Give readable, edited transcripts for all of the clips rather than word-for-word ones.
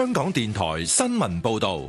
香港電台新聞報道。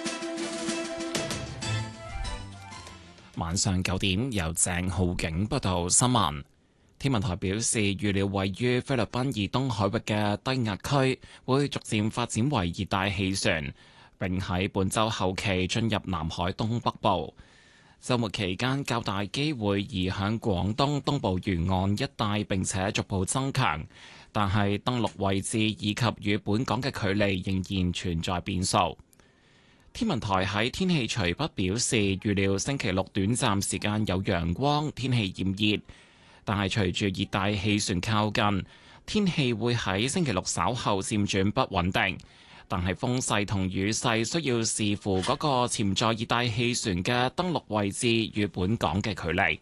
晚上9點，由鄭浩景報道新聞。天文台表示，預料位於菲律賓以東海域嘅低壓區會逐漸發展為熱帶氣旋，並喺本週後期進入南海東北部。週末期間較大機會移向廣東東部沿岸一帶，並且逐步增強，但係登陸位置以及與本港嘅距離仍然存在變數。天文台喺天氣隨筆表示，預料星期六短暫時間有陽光，天氣炎熱，但係隨住熱帶氣旋靠近，天氣會喺星期六稍後漸轉不穩定。但係風勢同雨勢需要視乎嗰個潛在熱帶氣旋嘅登陸位置與本港嘅距離。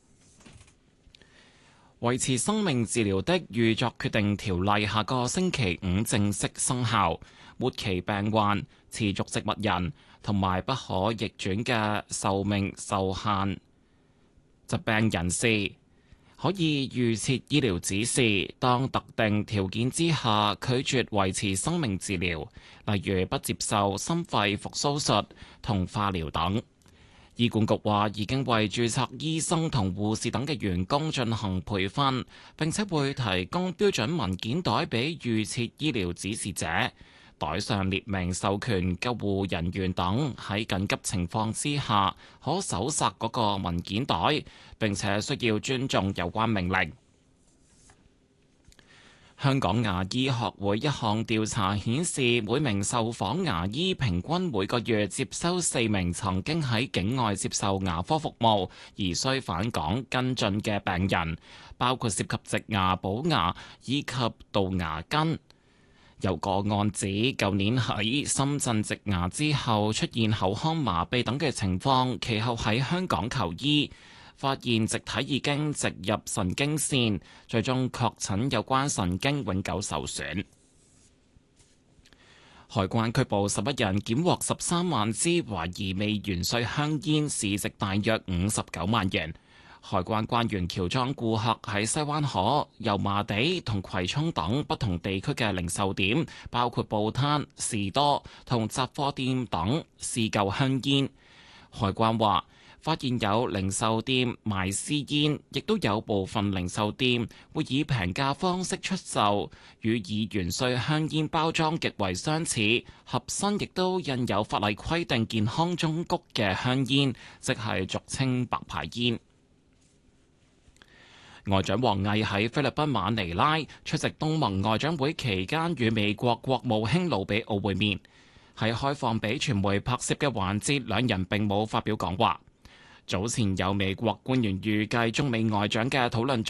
維持生命治療的預作決定條例下個星期五正式生效，末期病患、持續植物人同埋不可逆轉嘅壽命受限疾病人士可以預設醫療指示，當特定條件之下拒絕維持生命治療，例如不接受心肺復甦術同化療等。醫管局話已經為註冊醫生同護士等嘅員工進行培訓，並且會提供標準文件袋俾預設醫療指示者，袋上列明授權救護人員等喺緊急情況之下可搜索嗰個文件袋，並且需要尊重有關命令。香港牙醫學會一項調查顯示，每名受訪牙醫平均每個月接收4名曾經喺境外接受牙科服務而需返港跟進嘅病人，包括涉及植牙、補牙以及杜牙根。有個案指，舊年喺深圳植牙之後出現口腔麻痹等嘅情況，其後喺香港求醫，發現植體已經植入神經線，最終確診有關神經永久受損。海關拘捕11人，檢獲13萬支懷疑未完稅香煙，市值大約59萬元。海關關員喬裝顧客喺西灣河、油麻地同葵涌等不同地區嘅零售點，包括報攤、士多同雜貨店等試購香煙。海關話發現有零售店賣私煙，亦都有部分零售店會以平價方式出售，與已完稅香煙包裝極為相似，盒身亦都印有法例規定健康忠告嘅香煙，即係俗稱白牌煙。外長王毅喺菲律賓馬尼拉出席東盟外長會期間，與美國國務卿魯比奧會面。喺開放俾傳媒拍攝嘅環節，兩人並冇發表講話。早前有美國官員預計中美外長嘅討論